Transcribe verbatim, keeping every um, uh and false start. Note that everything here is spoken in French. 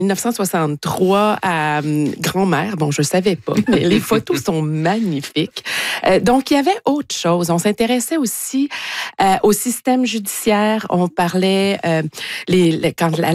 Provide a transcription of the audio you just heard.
mille neuf cent soixante-trois à euh, grand-mère. Bon, je savais pas, mais les photos sont magnifiques. Euh, donc, il y avait autre chose. On s'intéressait aussi euh, au système judiciaire. On parlait euh, les, les, quand la